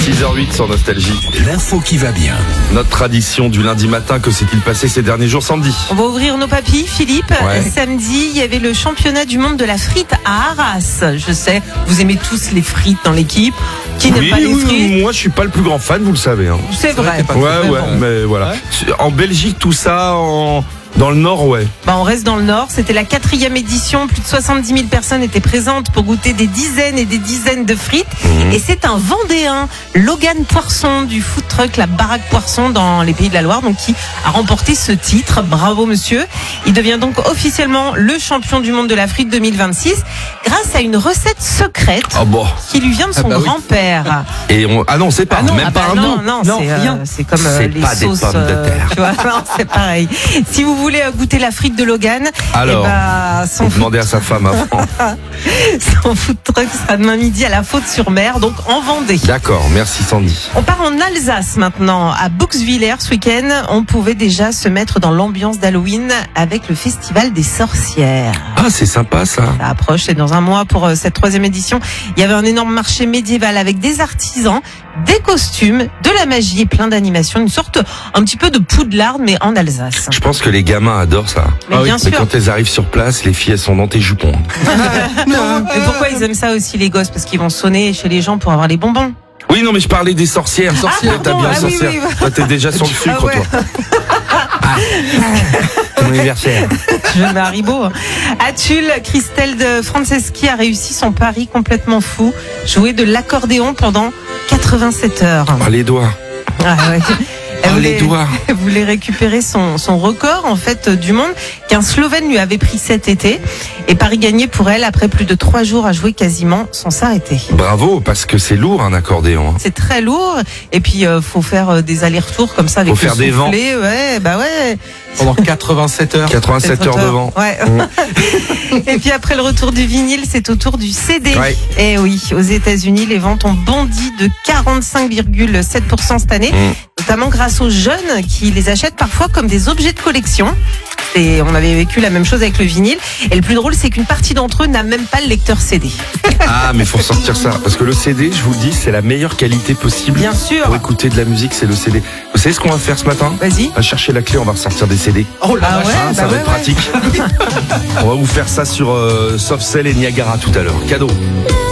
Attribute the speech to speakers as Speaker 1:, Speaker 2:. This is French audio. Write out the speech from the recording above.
Speaker 1: 6h08 sur Nostalgie.
Speaker 2: L'info qui va bien.
Speaker 1: Notre tradition du lundi matin, que s'est-il passé ces derniers jours, Sandy?
Speaker 3: On va ouvrir nos papilles, Philippe.
Speaker 1: Ouais.
Speaker 3: Samedi, il y avait le championnat du monde de la frite à Arras. Je sais, vous aimez tous les frites dans l'équipe. Qui n'aime pas les frites?
Speaker 1: Moi je suis pas le plus grand fan, vous le savez. Hein.
Speaker 3: C'est vrai.
Speaker 1: Ouais, mais voilà. En Belgique, tout ça, dans le Nord, ouais.
Speaker 3: On reste dans le Nord. C'était la 4e édition. Plus de 70 000 personnes étaient présentes pour goûter des dizaines et des dizaines de frites. Et c'est un Vendéen, Logan Poisson, du food truck La Baraque Poisson dans les Pays de la Loire, donc qui a remporté ce titre. Bravo, monsieur. Il devient donc officiellement le champion du monde de la frite 2026 grâce à une recette secrète qui lui vient de son grand-père.
Speaker 1: Et non, c'est pas. Même pas un bout.
Speaker 3: Non, c'est comme
Speaker 1: c'est
Speaker 3: les
Speaker 1: pas
Speaker 3: sauces.
Speaker 1: des pommes de terre.
Speaker 3: Tu vois, non, c'est pareil. Si vous voulez goûter la frite de Logan,
Speaker 1: alors, demandez à sa femme avant.
Speaker 3: Son food truck sera demain midi à la Faute-sur-Mer, donc en Vendée.
Speaker 1: D'accord, merci Sandy.
Speaker 3: On part en Alsace maintenant, à Bouxwiller ce week-end. On pouvait déjà se mettre dans l'ambiance d'Halloween avec le festival des sorcières.
Speaker 1: Ah, c'est sympa ça.
Speaker 3: Ça approche, c'est dans un mois pour cette 3e édition. Il y avait un énorme marché médiéval avec des artisans, des costumes, de la magie et plein d'animations. Une sorte un petit peu de Poudlard, mais en Alsace.
Speaker 1: Je pense que les gamins adorent ça.
Speaker 3: Mais bien sûr.
Speaker 1: Mais quand elles arrivent sur place, les filles elles sont dans tes jupons.
Speaker 3: Mais pourquoi ils aiment ça aussi les gosses? Parce qu'ils vont sonner chez les gens pour avoir les bonbons.
Speaker 1: Oui, non, mais je parlais des sorcières. T'as bien sorcière.
Speaker 3: Oui.
Speaker 1: Toi, t'es déjà sur le sucre,
Speaker 3: ouais.
Speaker 1: toi. Ton anniversaire.
Speaker 3: Je mets Haribo. À Tulle, Christelle de Franceschi a réussi son pari complètement fou. Jouer de l'accordéon pendant 87 heures.
Speaker 1: Oh, les doigts.
Speaker 3: Ah ouais.
Speaker 1: Les doigts.
Speaker 3: Elle voulait récupérer son record en fait du monde qu'un Slovène lui avait pris cet été. Et pari gagné pour elle après plus de 3 jours à jouer quasiment sans s'arrêter.
Speaker 1: Bravo, parce que c'est lourd un accordéon.
Speaker 3: C'est très lourd. Et puis faut faire des allers-retours comme ça avec
Speaker 1: faut faire des vents.
Speaker 3: Ouais, bah ouais.
Speaker 2: Pendant 87 heures.
Speaker 1: 87 heures de vent.
Speaker 3: Ouais. Et puis après le retour du vinyle, c'est au tour du CD.
Speaker 1: Ouais.
Speaker 3: Et oui, aux États-Unis, les ventes ont bondi de 45,7% cette année, notamment grâce aux jeunes qui les achètent parfois comme des objets de collection. Et on avait vécu la même chose avec le vinyle. Et le plus drôle, c'est qu'une partie d'entre eux n'a même pas le lecteur CD.
Speaker 1: Ah, mais faut ressortir ça. Parce que le CD, je vous le dis, c'est la meilleure qualité possible.
Speaker 3: Bien sûr.
Speaker 1: Pour écouter de la musique, c'est le CD. Vous savez ce qu'on va faire ce matin?
Speaker 3: Vas-y.
Speaker 1: On va chercher la clé, on va ressortir des CD.
Speaker 2: Oh là,
Speaker 1: ça va être pratique. On va vous faire ça sur Softcell et Niagara tout à l'heure. Cadeau.